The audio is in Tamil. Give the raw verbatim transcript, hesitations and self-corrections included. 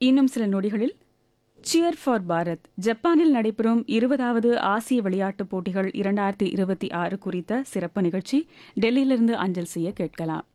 இன்னும் சில நொடிகளில் சியர் ஃபார் பாரத் ஜப்பானில் நடைபெறும் இருபதாவது ஆசிய விளையாட்டுப் போட்டிகள் இரண்டாயிரத்தி இருபத்தி ஆறு குறித்த சிறப்பு நிகழ்ச்சி டெல்லியிலிருந்து அஞ்சல் செய்ய கேட்கலாம்.